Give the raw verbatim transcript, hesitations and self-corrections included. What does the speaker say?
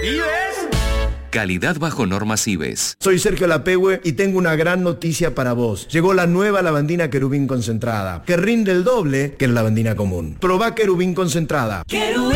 ¿Vives? Calidad bajo normas I B E S. Soy Sergio Lapehue y tengo una gran noticia para vos. Llegó la nueva lavandina Querubín concentrada, que rinde el doble que la lavandina común. Probá Querubín concentrada. Querubín.